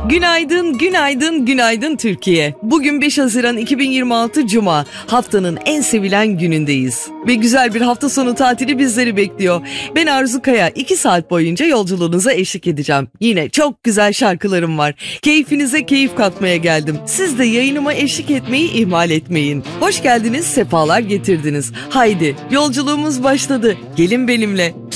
Günaydın, günaydın, günaydın Türkiye. Bugün 5 Haziran 2026 Cuma. Haftanın en sevilen günündeyiz. Ve güzel bir hafta sonu tatili bizleri bekliyor. Ben Arzu Kaya, 2 saat boyunca yolculuğunuza eşlik edeceğim. Yine çok güzel şarkılarım var. Keyfinize keyif katmaya geldim. Siz de yayınıma eşlik etmeyi ihmal etmeyin. Hoş geldiniz, sefalar getirdiniz. Haydi, yolculuğumuz başladı. Gelin benimle.